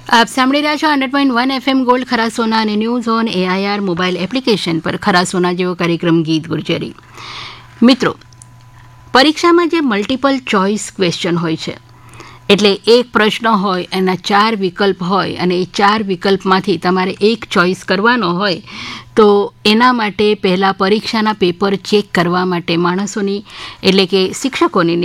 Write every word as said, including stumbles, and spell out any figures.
આપ સાંભળી રહ્યા છો hundred point one FM gold ખરા સોના અને news on AIR mobile application પર ખરા સોના જેવો કાર્યક્રમ ગીત ગુર્જરી. મિત્રો, પરીક્ષામાં જે મલ્ટિપલ ચોઇસ ક્વેશ્ચન હોય છે, એટલે એક પ્રશ્ન હોય એના ચાર વિકલ્પ હોય અને એ ચાર વિકલ્પમાંથી તમારે એક ચોઇસ કરવાનો હોય, તો એના માટે પહેલાં પરીક્ષાના પેપર ચેક કરવા માટે માણસોની એટલે કે શિક્ષકોની